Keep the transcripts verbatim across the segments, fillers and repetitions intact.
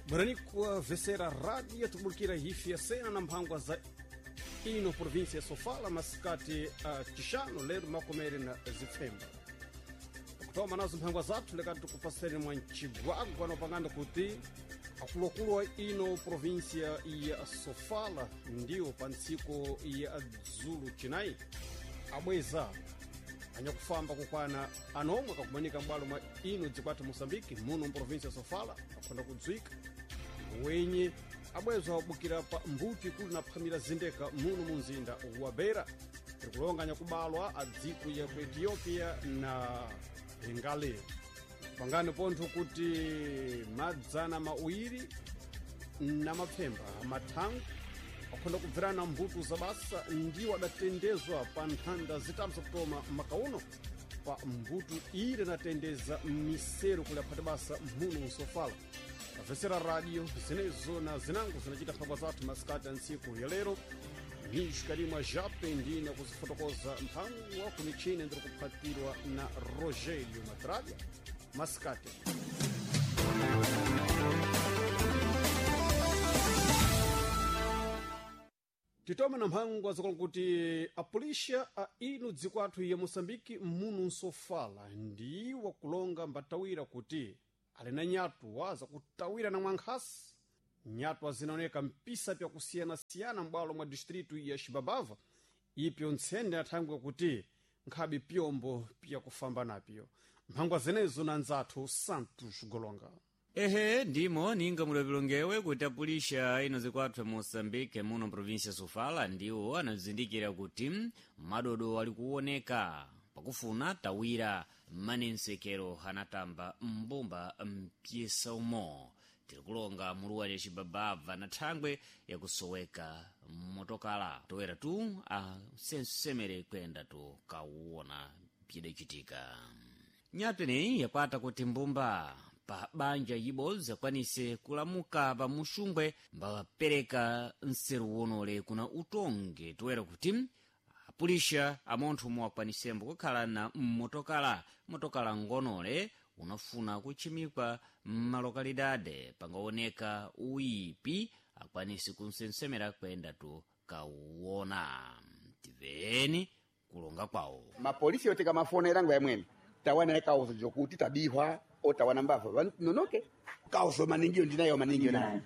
Barani kuavesera rádio tubulkira hifi ya sena na mphangwa za ino província Sofala masikati uh, tishano lero makomere na zifemba kutoma nazo mphangwa zatu lekati tukupaseni mwa nchigwagwa na upanganda kuti akulokulu wa ino província ya Sofala ndiyo pansiko ya Zulu Chinai abweza anyakufamba kukwana anomwe kakumanika mbalo mwa ino dzikwati Mosambiki muno província Sofala akwenda kudzwika wenye abweza wabukira pa mbuti kuli na phamira zindeka muno munzinda wa Beira tikulonganya kubalwa adziku ya ku Ethiopia na Bengali pangane pontho kuti madzana mawiri na mapfemba mathangu akhonda kubvirana mbuto za basa ndiwo adatendezwa pa nthanda zitatu zakutoma makauno pa mbuto ire natendeza misero kuli aphati basa muno musofala avesera radio zinezo na zinango zinachita mphangwa zathu masikati a ntsiku ya lero nishikalimwa jape ndina kuzifotokoza mphangwa ku michini ndiri kuphatirwa na Rogelio Matralha masikati titoma na mphangwa zikolo kuti apulisha a ino dzikwathu ya Mosambiki muno nsofala ndiwa kulonga mbatawira kuti ali na nyatu waza kutawira na mwankhasi nyatu zinaoneka mpisa pya kusiyana-siyana mbwalo mwa distritu ya Xibabava ipyo ntsende athangwa kuti nkhabi pyombo pya kufamba napyo mphangwa zenezo na nzathu Santos Golonga. Ehe, ndimo ninga mulapilongewe kuti apulisha ino zikwathu Mosambike muno província Sofala ndiwo anazindikira kuti madodo ali kuoneka pakufuna tawira manensekero anatamba mbumba mpyesa umo tirikulonga muluwa ya Xibabava na thangwe yakusoweka motokala toera tu asensemere kwenda tu kawuona pyidachitika nyatweneyi yapata kuti mbumba pa banja yibo zakwanise kulamuka pa muxungwe mbapereka nseru wonole kuna utonge toera kuti apulisha amonthu muwakwanisembo kukhala na motokala motokala ngonole unafuna kuchimikwa mmalokalidade pangaoneka uyipi akwanisi kunsensemera kwenda tu kawuona tiveni kulonga kwawo mapolisi yote kamafonera ngwa yamwene tawana ekauzo jokuti tabihwa o tawana mbava nonoke kauzo maningio ndinayo maningio nayo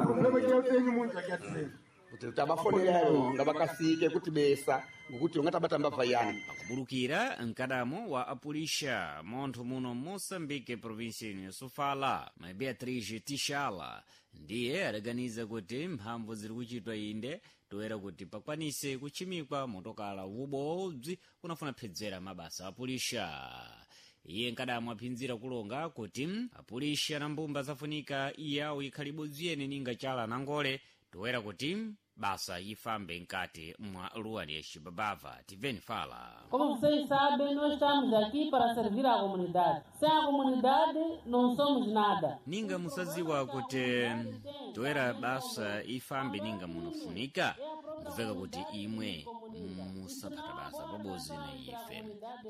kuti tabafonera yayo ngabakasike kuti besa ngokuti ungatabata mbava yani akubulukira nkadamo wa apulisha montho muno Mosambike província ya Sofala ma Beatriz Tishala ndiye adaganiza kuti mphamvu ziri kuchitwa inde toera kuti pakwanise kuchimikwa motokala ubodzi kunafuna phedzera mabasa apulisha iye nkadamu aphinzira kulonga kuti apulisha na mbumba zafunika iyawo ikhalibodzi yene ninga chala nangole toera kuti basa ifambe nkati mwa luwani ya Xibabava. Tiveni fala. Como vocês sabem, nós estamos aqui para servir a comunidade. Sem a comunidade, não somos nada. Ninga musaziwa kuti toera basa ifambe ninga munofunika nkuveka kuti imwe musapata basa pabozi na ife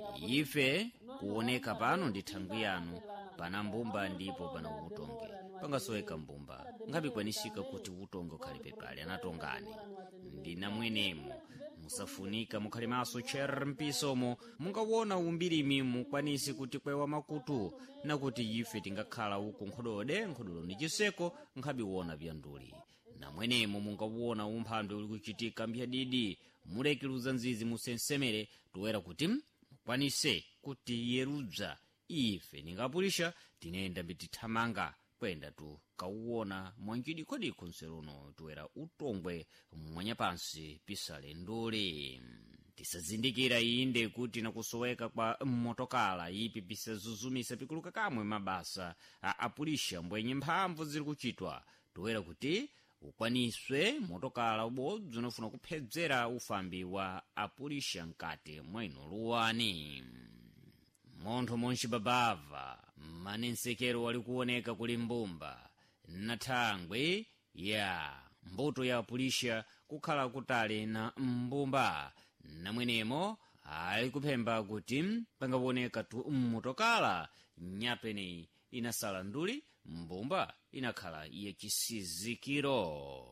ife kuoneka pano ndi thangwi yanu pana mbumba ndipo pana utonge pangasoweka mbumba ngabikwanishika kuti utonge ukhalipe pale anatongani ndi namwenemo musafunika mukhale maso cher mpisomo mungawona umbirimi mukwanisi kuti kwewa makutu na kuti ife tingakhala uku nkhodode nkhodolo ni chiseko nkhabiwona vyanduli namwenemo mungawona umphando uli kuchitika mbyadidi mulekiluza nzizi musensemere toera kuti mukwanise kuti yerudza ife ningapulisha tinenda mbitithamanga kwenda tu kawuona mwanjidiko-diko nseruno toera utongwe mwanyapansi pisale ndole tisazindikira inde kuti nakusoweka kwa motokala ipi pisazuzumisa pikuluka kamwe mabasa a apulisha mbwenye mphamvu ziri kuchitwa toera kuti ukwaniswe motokala ubodzi unafuna kuphedzera ufambi wa apulisha nkati mwino luwani montho monxibabava manensekero wali kuoneka kuli mbumba na thangwe ya mbuto ya apulisha kukhala kutali na mbumba namwenemo ali kuphemba kuti pangawoneka tu mmotokala nyapeni inasala nduli mbumba inakhala yachisizikiro.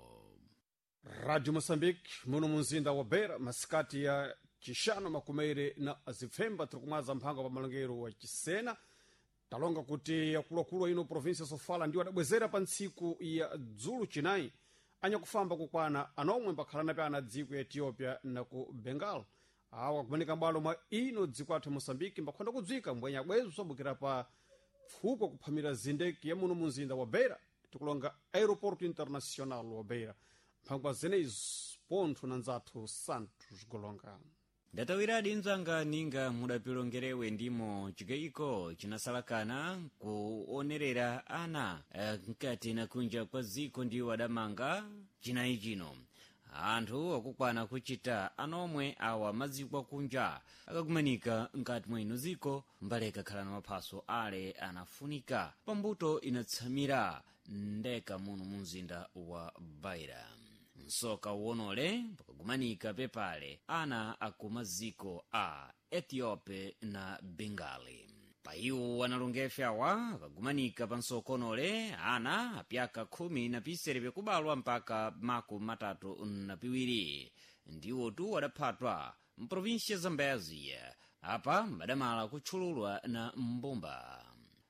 Radio Moçambique muno mumzinda wa Beira masikati ya cixanu makumere na zipfemba tiri kumwaza mphanga pa malongero wa cisena talonga kuti akuluakulu ino província Sofala ndiwo adabwezera pa ntsiku ya dzulo cinayi anyakufamba kukwana anomwe mbakhalana pa ana dziko ya Ethiopia na ku Bengal awa kumanika mbalo mwa ino dziko athu Moçambique mbakhonda kudzika mbwenya bwezo sobukira pa pfuko kuphamira zindeki ya muno mumzinda wa Beira tikulonga aeroporto internacional wa Beira mphangwa zenezo pontho na nzathu Santos Golonga. Ndatawiradi nzanga ninga mudapilongerewe ndimo chigaiko chinasalakana kuonerera ana nkati na kunja kwa ziko ndiwo adamanga chinayi chino. Anthu akukwana kuchita anomwe awa maziko kunja akakumanika nkati mwa ino ziko mbaleka khala na maphaso ale anafunika pambuto inatsamira ndeka muno mumzinda wa Beira. Nsoka uonole pakagumanika pepale ana akumaziko a Ethiopia na Bengali. Paiwo analongefe awa akagumanika pa nsokonole ana apyaka khumi na pisere pekubalwa mpaka maku matatu na piwiri ndiwo tu adaphatwa mprovinsia Zambezi apa madamala kutchululwa na mbumba.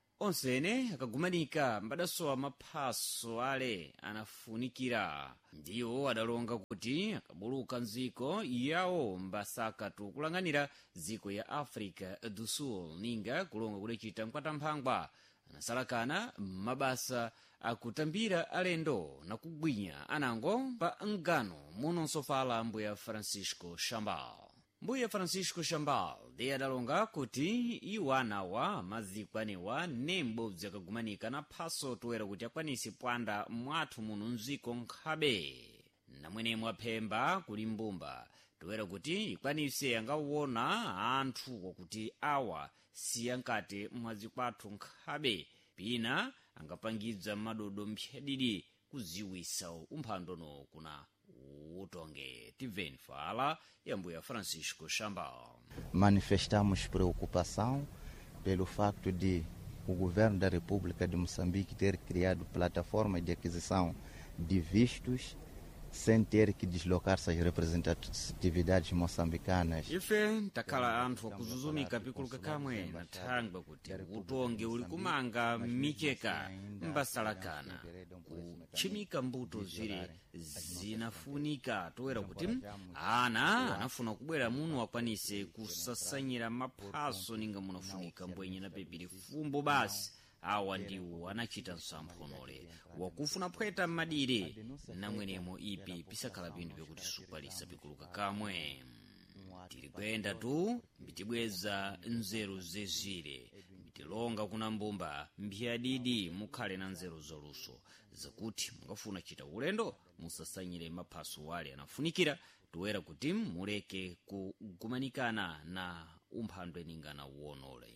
Onsene akagumanika mbadasowa maphaso ale anafunikira ndiwo adalonga kuti akabuluka nziko yawo mbasaka tukulanganira ziko ya Africa do Sul ninga kulonga kudachita mkwatamphangwa anasalakana mabasa akutambira alendo na kugwinya anango pa ngano muno Sofala mbuya Francisco Chambal. Mbuya Francisco Chambal ndiye adalonga kuti iwo anawa mazikwanewa nembobzi akagumanika na phaso toera kuti akwanisi pwanda mwathu muno mziko nkhabe namwenemo aphemba kuli mbumba toera kuti ikwanise angawona anthu wakuti awa siyankati mwazikwathu nkhabe pina angapangidza madodo mphyadidi kuziwisa umphandono kuna utonge. Tiveni fala ya mbuya Francisco Chambal. Manifestamos preocupação pelo facto de o governo da República de Moçambique ter criado plataforma de aquisição de vistos sem ter que deslocar-se às representatividades moçambicanas. Ife takhala anthu akuzuzumika pikuluka kamwe na thangwa kuti utonge uli kumanga micheka mbasalakana kuchimika mbuto ziri zinafunika toera kuti ana anafuna kubwera muno akwanise kusasanyira maphaso ninga munafunika mbwenye na pepiri fumbo basi awa ndiwo anachita msamphonole wakufuna phweta madire namwenemo ipi pisakhala pinthu pyakuti supalisa pikuluka kamwe. Tiri kwenda tu mbitibweza nzeru zezire mbitilonga kuna mbumba mphiyadidi mukhale na nzeru zoluso zakuti mungafuna chita ulendo musasanyire maphaso wale anafunikira toera kuti muleke kugumanikana na umphandwe ningana uonole.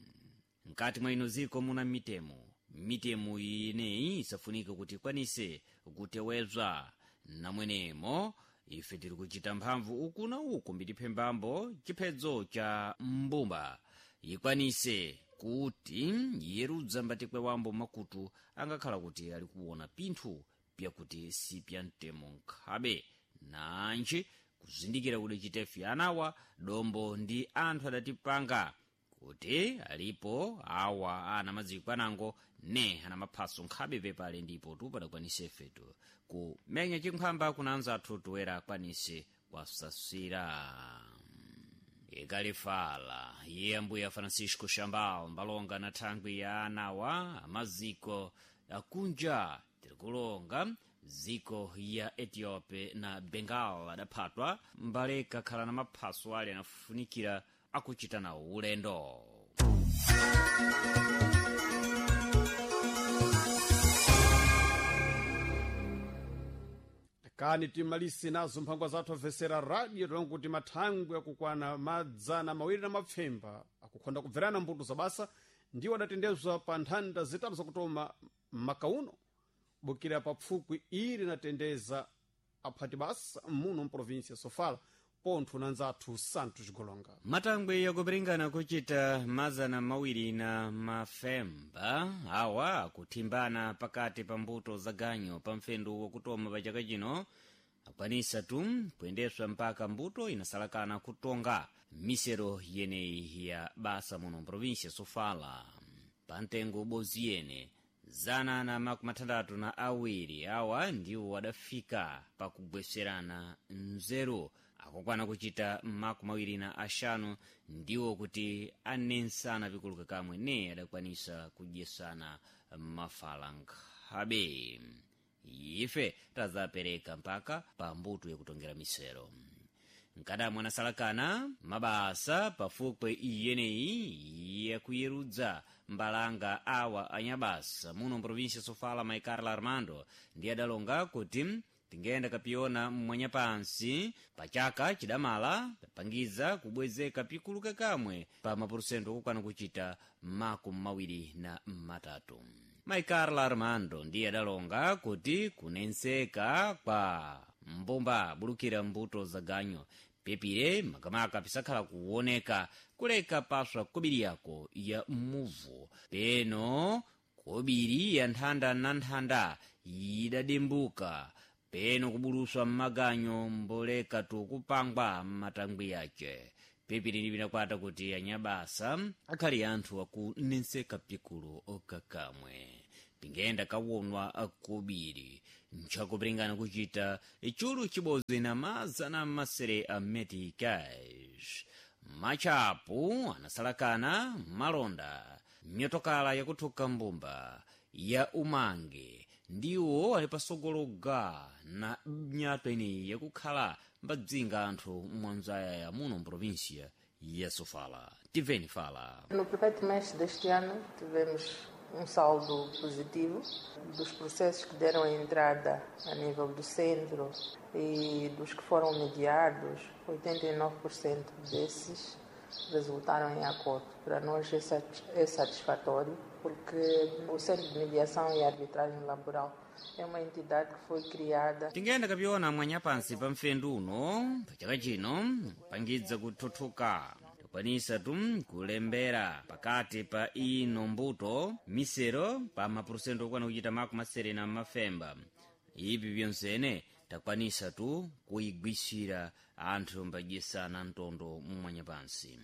Nkati mwa ino ziko muna mitemo mitemo ineyi isafunika kuti ikwanise kutewezwa namwenemo ife tiri kuchita mphamvu uku na uku mbitiphembambo chiphedzo cha mbumba ikwanise kuti yerudza mbatikwe wambo makutu angakhala kuti ali kuona pinthu pyakuti si pya mtemo nkhabe nanji kuzindikira kuti chitefi anawa dombo ndi anthu adatipanga kuti alipo awa ana maziko anango ne ana maphaso nkhabe pepale ndipo tu padakwanise fetu kumenya chinkhwamba kunanza athu toera kwanise kwasasira. Ikalifala iye mbuya Francisco Chambal mbalonga na thangwi ya anawa amaziko akunja tirikulonga ziko ya Ethiopia na Bengal adaphatwa mbaleka khala na maphaso ali anafunikira akuchita na ulendo. Kani timalisi nazo mphangwa zathu avesera radio tonga kuti mathangwi akukwana madzana mawiri na mapfemba akukhonda kubverana mbuto za basa ndiwo adatendezwa pa nthanda zitatu zakutoma makauno bukira pa pfukwi ili natendeza aphati basa muno mprovinsia Sofala pontho na nzathu Santos Golonga. matangwe yakupiringana kuchita mazana mawiri na mafemba awa akuthimbana pakati pa mbuto za ganyo pa mfendo wakutoma pa chaka chino akwanisa tu kuyendeswa mpaka mbuto inasalakana kutonga misero yeneyi ya basa muno provinsia Sofala pa ntengo bozi yene zana na makumi atandatu na awiri awa ndiwo wadafika pakugweserana nzeru akukwana kuchita makumi awiri na ashanu ndiwo kuti anensana pikuluka kamwe ne adakwanisa kudyesana mafalankabe. Ife tazapereka mpaka pa mbuto yakutongera misero nkadamu anasalakana mabasa pafukwe iyeneyi yakuyerudza mbalanga awa anyabasa muno provinsia Sofala Maikarla Armando ndi adalonga kuti tingenda kapiona mmwanya pansi pachaka chidamala pangiza kubwezeka pikuluka kamwe pa mapurusento kukwana kuchita makumi mawiri na matatu. Maikarla Armando ndiye adalonga kuti kunenseka kwa mbumba bulukira mbuto za ganyo pepire makamaka pisakhala kuwoneka kuleka paswa kobiri yako ya muvu peno kobiri ya nthanda na nthanda yidadimbuka peno kubuluswa mmaganyo mboleka tu kupangwa matangwi yace pepiri ndipinakwata kuti anyabasa akhali anthu akunenseka pikulu okakamwe pingenda kawonwa akubiri nchakupiringana kuchita ichulu chibozi na mazana masere a meticais machapu anasalakana malonda nyotokala yakuthuka mbumba ya umange ndiwo ali pasogologa na nyato ineyi yakukhala mbadzinga anthu mwanzaya ya muno província ya Sofala. Tiveni fala. No primeiro trimestre deste ano tivemos um saldo positivo dos processos que deram a entrada a nível do centro e dos que foram mediados, oitenta e nove por cento desses resultaram em acordo. Para nós é satisfatório porque o Centro de Mediação e Arbitragem Laboral é uma entidade que foi criada. Tingenda kapiona mwanya pansi pa mfendu uno pachaka chino pangidza kuthuthuka kwanisa tu kulembera pakati pa ino mbuto misero pa mapurusento okwana kuchita makumi asere na mafemba ipi byonsene takwanisa tu kuyigwisira anthu mbadyesana ntondo mmwanya pansi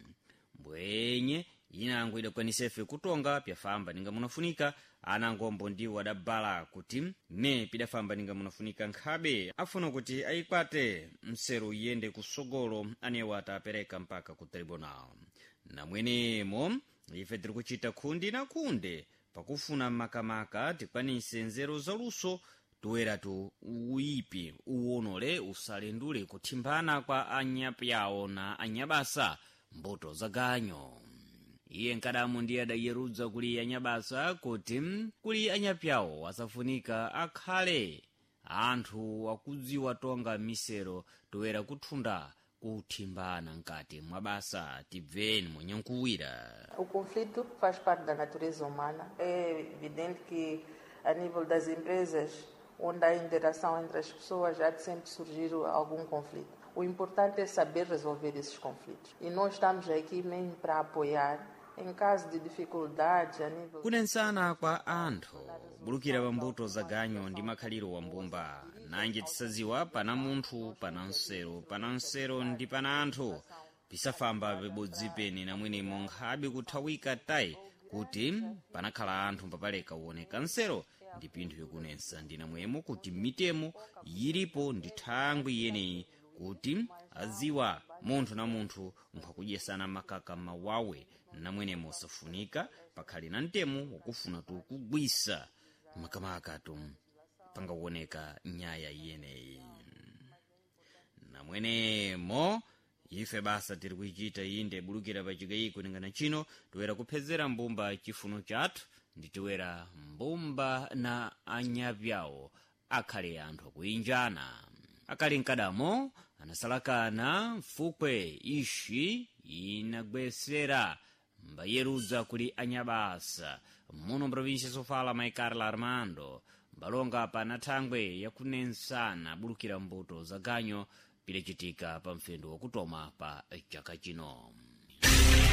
mbwenye inango idakwanisefe kutonga pyafamba ninga munafunika anangombo ndiwo adabala kuti ne pidafamba ninga munafunika nkhabe afuna kuti ayikwate mseru yende kusogolo anewa atapereka mpaka ku tribunal namwenemo ife tiri kuchita khundi na khunde pakufuna makamaka tikwanise nzeru zaluso tuweratu uipi uwonole usalendule kuthimbana kwa anyapyawo na anyabasa mbuto za ganyo. Iye nkadamu ndiye adayerudza kuli anyabasa kuti kuli anyapyawo asafunika akhale anthu akudziwa tonga misero toera kuthunda kuthimbana nkati mwabasa. Tibveni munyankuwira. O conflito faz parte da natureza humana. É evidente que a nível das empresas onde há interação entre as pessoas já de sempre surgir algum conflito. O importante é saber resolver esses conflitos. E nós estamos aqui mesmo para apoiar em caso de dificuldades a nível... Kunensana kwa anthu bulukira pa mbuto za ganyo ndi makhaliro wa mbumba nanje tisaziwa pana munthu pana nsero pana nsero ndi pana anthu pisafamba pebodzi peni namwenemo nkhabe kuthawika tayi kuti panakhala anthu mpapaleka uoneka nsero ndi pinthu yokunensa ndinamwemo kuti mitemo yilipo ndi thangwi yeneyi kuti aziwa munthu na munthu nkhakudyesana makaka mawawe namwenemo safunika pakhali na mtemo wakufuna tu kugwisa makamaka tu pangakuoneka nyaya yeneyi namwenemo ife basa tiri kuichita inde bulukira pachikayiko ningana chino toera kuphezera mbumba chifuno chathu ndi toera mbumba na anyapyawo akhale anthu akuinjana akali nkadamo anasalakana mfukwe ishi inagwesera mbayerudza kuli anyabasa muno província Sofala Maikarla Armando mbalonga pa nathangwe yakunensana bulukira mbuto za ganyo pidachitika pa mfendo wakutoma pa chaka chino.